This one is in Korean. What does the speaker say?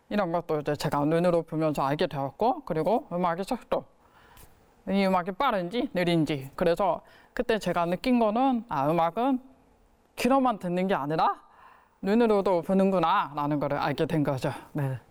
이런 것도 이제 제가 눈으로 보면서 알게 되었고, 그리고 음악의 속도, 이 음악이 빠른지 느린지. 그래서 그때 제가 느낀 거는 음악은 귀로만 듣는 게 아니라 눈으로도 보는구나 라는 걸 알게 된 거죠. 네.